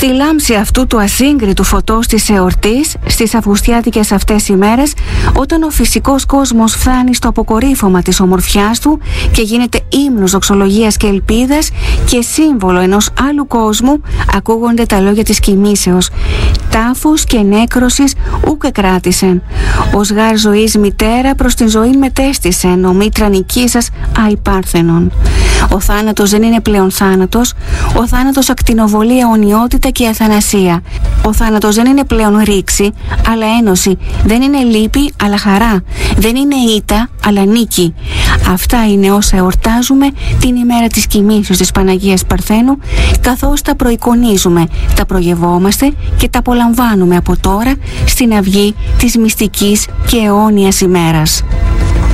Στη λάμψη αυτού του ασύγκριτου φωτός της εορτής, στις αυγουστιάτικες αυτές ημέρες, όταν ο φυσικός κόσμος φτάνει στο αποκορύφωμα της ομορφιάς του και γίνεται ύμνος δοξολογίας και ελπίδας και σύμβολο ενός άλλου κόσμου, ακούγονται τα λόγια της κοιμήσεως. Τάφους και νέκρωσης ούκ εκράτησεν. Ως γάρ ζωής μητέρα προς την ζωή μετέστησεν, ο μήτρα νικήσας αϊπάρθενον. Ο θάνατος δεν είναι πλέον θάνατος, ο θάνατος ακτινοβολεί αιωνιότητα και αθανασία. Ο θάνατος δεν είναι πλέον ρήξη, αλλά ένωση. Δεν είναι λύπη, αλλά χαρά. Δεν είναι ήττα, αλλά νίκη. Αυτά είναι όσα εορτάζουμε την ημέρα της κοιμήσεως της Παναγίας Παρθένου, καθώς τα προεικονίζουμε, τα προγευόμαστε και τα απολαμβάνουμε από τώρα στην αυγή της μυστικής και αιώνιας ημέρας.